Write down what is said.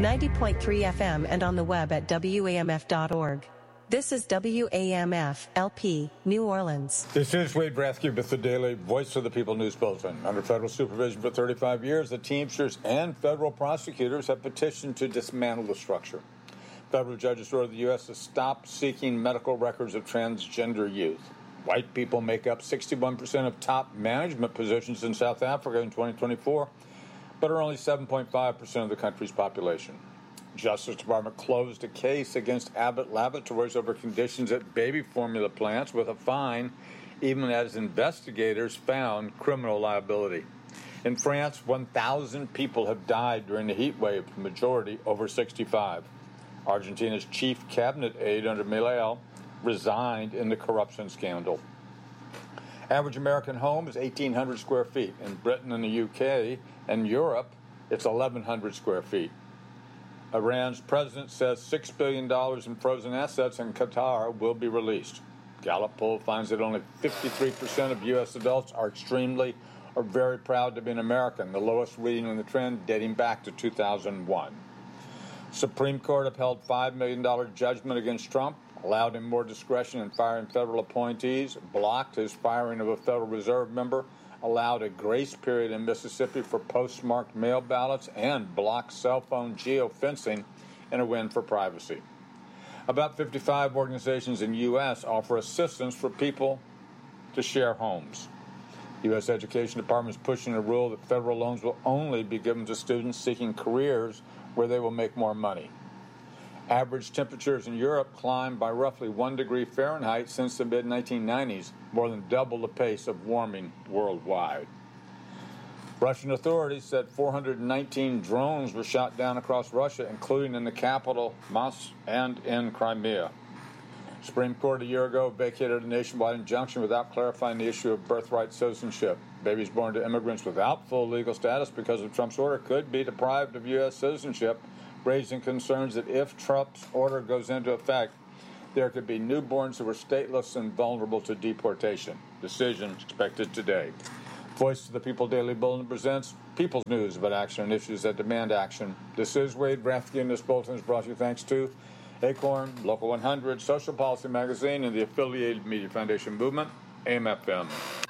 90.3 FM and on the web at WAMF.org. This is WAMF LP, New Orleans. This is Wade Brathke with the Daily Voice of the People News Bulletin. Under federal supervision for 35 years, the Teamsters and federal prosecutors have petitioned to dismantle the structure. Federal judges ordered the U.S. to stop seeking medical records of transgender youth. White people make up 61% of top management positions in South Africa in 2024, but are only 7.5% of the country's population. Justice Department closed a case against Abbott Laboratories over conditions at baby formula plants with a fine, even as investigators found criminal liability. In France, 1,000 people have died during the heat wave, the majority over 65. Argentina's chief cabinet aide under Milei resigned in the corruption scandal. Average American home is 1,800 square feet. In Britain and the UK and Europe, it's 1,100 square feet. Iran's president says $6 billion in frozen assets in Qatar will be released. Gallup poll finds that only 53% of U.S. adults are extremely or very proud to be an American, the lowest reading in the trend dating back to 2001. Supreme Court upheld $5 million judgment against Trump, allowed him more discretion in firing federal appointees, blocked his firing of a Federal Reserve member, allowed a grace period in Mississippi for postmarked mail ballots, and blocked cell phone geofencing in a win for privacy. About 55 organizations in the U.S. offer assistance for people to share homes. The U.S. Education Department is pushing a rule that federal loans will only be given to students seeking careers where they will make more money. Average temperatures in Europe climbed by roughly 1 degree Fahrenheit since the mid-1990s, more than double the pace of warming worldwide. Russian authorities said 419 drones were shot down across Russia, including in the capital, Moscow, and in Crimea. Supreme Court a year ago vacated a nationwide injunction without clarifying the issue of birthright citizenship. Babies born to immigrants without full legal status because of Trump's order could be deprived of U.S. citizenship, raising concerns that if Trump's order goes into effect, there could be newborns who are stateless and vulnerable to deportation. Decision expected today. Voice of the People Daily Bulletin presents People's News about action and issues that demand action. This is Wade Brathke, and this bulletin is brought to you thanks to Acorn, Local 100, Social Policy Magazine, and the affiliated Media Foundation Movement, AMFM.